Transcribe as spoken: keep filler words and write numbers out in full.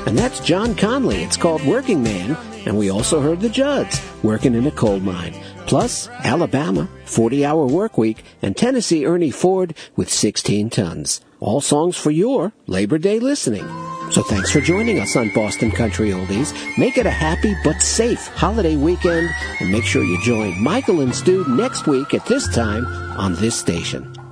And that's John Conley. It's called Working Man. And we also heard the Judds, Working in a Coal Mine. Plus, Alabama, forty-hour work week, and Tennessee Ernie Ford with sixteen tons. All songs for your Labor Day listening. So thanks for joining us on Boston Country Oldies. Make it a happy but safe holiday weekend, and make sure you join Michael and Stu next week at this time on this station.